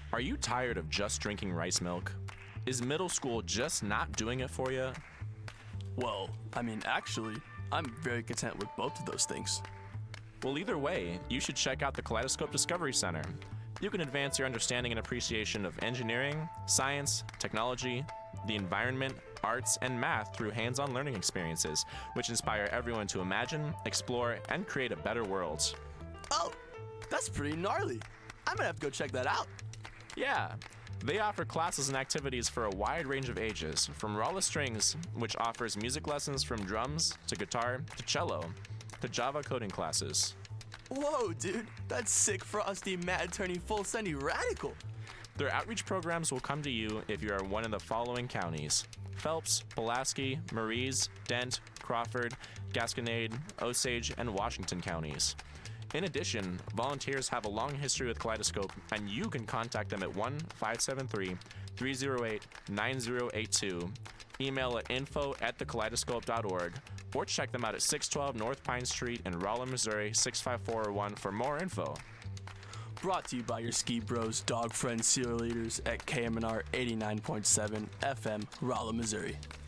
Are you tired of just drinking rice milk? Is middle school just not doing it for you? Well, actually, I'm very content with both of those things. Well, either way, you should check out the Kaleidoscope Discovery Center. You can advance your understanding and appreciation of engineering, science, technology, the environment, arts, and math through hands-on learning experiences, which inspire everyone to imagine, explore, and create a better world. Oh, that's pretty gnarly. I'm gonna have to go check that out. Yeah, they offer classes and activities for a wide range of ages, from Rolla Strings, which offers music lessons from drums to guitar to cello, to Java coding classes. Whoa, dude, that's sick, frosty, mad, turning full Sunday radical. Their outreach programs will come to you if you are one of the following counties: Phelps, Pulaski, Maries, Dent, Crawford, Gasconade, Osage, and Washington counties. In addition, volunteers have a long history with Kaleidoscope, and you can contact them at 1-573-308-9082, email at info@thekaleidoscope.org, or check them out at 612 North Pine Street in Rolla, Missouri 65401 for more info. Brought to you by your ski bros, dog friends, cheerleaders at KMNR 89.7 FM, Rolla, Missouri.